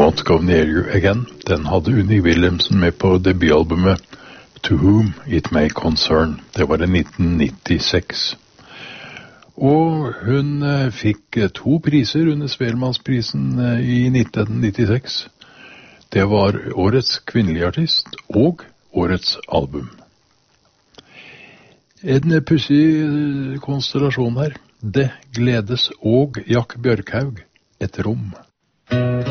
Not Go Near You Again. Den hadde Unni Wilhelmsen med på debutalbumet To Whom It May Concern. Det var i 1996. Og hun fikk 2 priser under Spellemannsprisen i 1996. Det var Årets kvinnelige artist og Årets album. En pussig konstellasjon her. Det gledes og Jack Bjørkhaug, Et rom.